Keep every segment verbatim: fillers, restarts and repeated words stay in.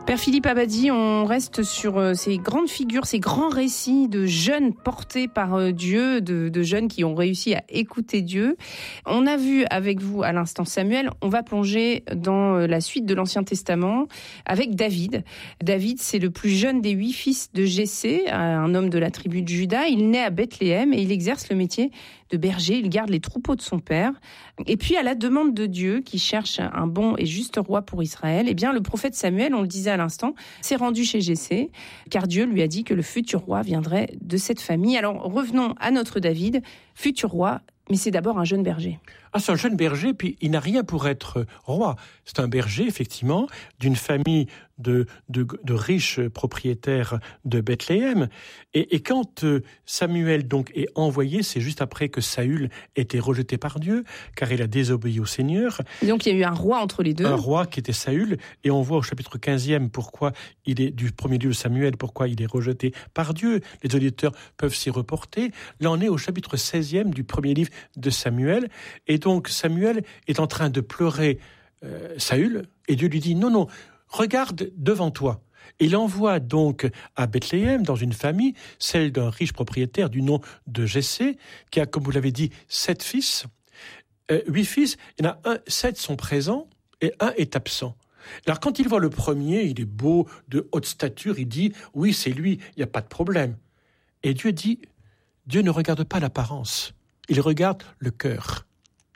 Père Philippe Abadie, on reste sur ces grandes figures, ces grands récits de jeunes portés par Dieu, de, de jeunes qui ont réussi à écouter Dieu. On a vu avec vous à l'instant Samuel, on va plonger dans la suite de l'Ancien Testament avec David. David, c'est le plus jeune des huit fils de Jessé, un homme de la tribu de Juda. Il naît à Bethléem et il exerce le métier de berger. Il garde les troupeaux de son père. Et puis, à la demande de Dieu, qui cherche un bon et juste roi pour Israël, eh bien, le prophète Samuel, on le disait à l'instant, s'est rendu chez Jessé, car Dieu lui a dit que le futur roi viendrait de cette famille. Alors, revenons à notre David, futur roi, mais c'est d'abord un jeune berger. Ah, c'est un jeune berger, puis il n'a rien pour être roi. C'est un berger, effectivement, d'une famille de, de, de riches propriétaires de Bethléem. Et, et quand Samuel donc est envoyé, c'est juste après que Saül était rejeté par Dieu, car il a désobéi au Seigneur. Et donc il y a eu un roi entre les deux. Un roi qui était Saül, et on voit au chapitre quinzième pourquoi il est, du premier livre de Samuel, pourquoi il est rejeté par Dieu. Les auditeurs peuvent s'y reporter. Là, on est au chapitre seizième du premier livre de Samuel, et donc Samuel est en train de pleurer euh, Saül, et Dieu lui dit « Non, non, regarde devant toi ». Il envoie donc à Bethléem, dans une famille, celle d'un riche propriétaire du nom de Jessé, qui a, comme vous l'avez dit, sept fils. Euh, huit fils, il y en a un, sept sont présents, et un est absent. Alors quand il voit le premier, il est beau, de haute stature, il dit « Oui, c'est lui, il n'y a pas de problème ». Et Dieu dit « Dieu ne regarde pas l'apparence, il regarde le cœur ».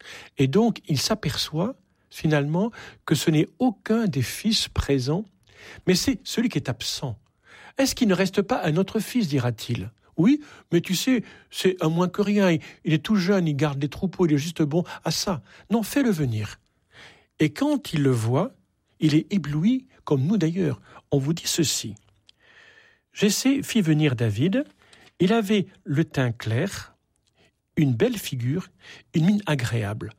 Et donc, il s'aperçoit, finalement, que ce n'est aucun des fils présents, mais c'est celui qui est absent. Est-ce qu'il ne reste pas un autre fils, dira-t-il ? Oui, mais tu sais, c'est un moins que rien, il, il est tout jeune, il garde les troupeaux, il est juste bon à ça. Non, fais-le venir. Et quand il le voit, il est ébloui, comme nous d'ailleurs. On vous dit ceci. Jessé fit venir David, il avait le teint clair, une belle figure, une mine agréable.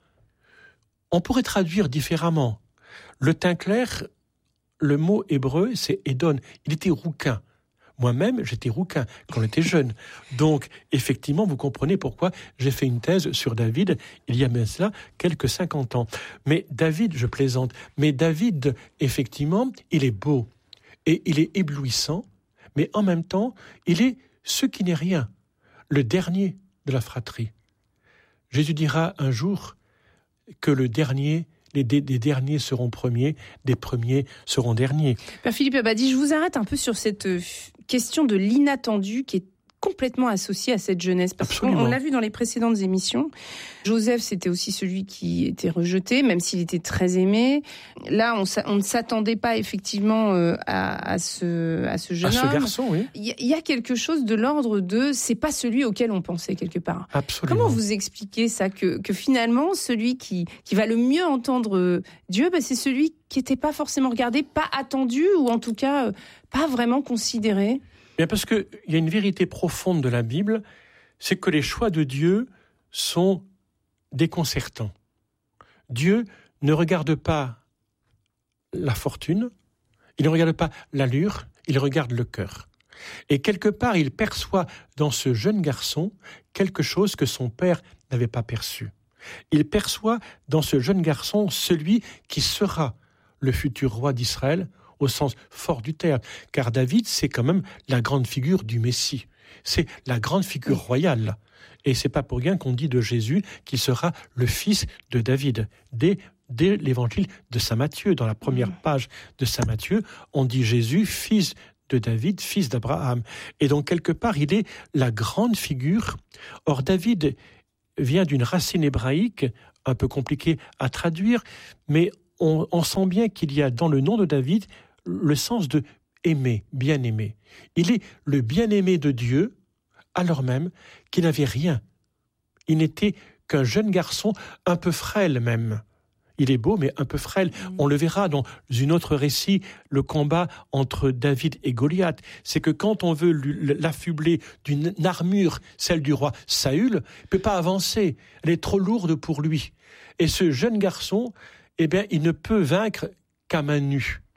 On pourrait traduire différemment. Le teint clair, le mot hébreu, c'est Édon. Il était rouquin. Moi-même, j'étais rouquin quand j'étais jeune. Donc, effectivement, vous comprenez pourquoi j'ai fait une thèse sur David il y a même cela quelques cinquante ans. Mais David, je plaisante, mais David, effectivement, il est beau et il est éblouissant, mais en même temps, il est ce qui n'est rien, le dernier de la fratrie. Jésus dira un jour que le dernier, les, des, des derniers seront premiers, des premiers seront derniers. Père Philippe Abadie, je vous arrête un peu sur cette question de l'inattendu qui est complètement associé à cette jeunesse. Parce Absolument. qu'on l'a vu dans les précédentes émissions. Joseph, c'était aussi celui qui était rejeté, même s'il était très aimé. Là, on, on ne s'attendait pas effectivement euh, à, à, ce, à ce jeune à homme. À ce garçon, oui. Il y, y a quelque chose de l'ordre de... C'est pas celui auquel on pensait quelque part. Absolument. Comment vous expliquez ça, que, que finalement, celui qui, qui va le mieux entendre Dieu, bah, c'est celui qui n'était pas forcément regardé, pas attendu, ou en tout cas, euh, pas vraiment considéré? Bien parce qu'il y a une vérité profonde de la Bible, c'est que les choix de Dieu sont déconcertants. Dieu ne regarde pas la fortune, il ne regarde pas l'allure, il regarde le cœur. Et quelque part, il perçoit dans ce jeune garçon quelque chose que son père n'avait pas perçu. Il perçoit dans ce jeune garçon celui qui sera le futur roi d'Israël, au sens fort du terme, car David, c'est quand même la grande figure du Messie. C'est la grande figure royale. Et c'est pas pour rien qu'on dit de Jésus qu'il sera le fils de David. Dès, dès l'évangile de saint Matthieu, dans la première page de saint Matthieu, on dit Jésus, fils de David, fils d'Abraham. Et donc, quelque part, il est la grande figure. Or, David vient d'une racine hébraïque, un peu compliquée à traduire, mais on, on sent bien qu'il y a dans le nom de David le sens de aimer, bien-aimé. Il est le bien-aimé de Dieu, alors même qu'il n'avait rien. Il n'était qu'un jeune garçon, un peu frêle même. Il est beau, mais un peu frêle. Mmh. On le verra dans une autre récit, le combat entre David et Goliath. C'est que quand on veut l'affubler d'une armure, celle du roi Saül, il ne peut pas avancer. Elle est trop lourde pour lui. Et ce jeune garçon, eh bien, il ne peut vaincre qu'à main nue.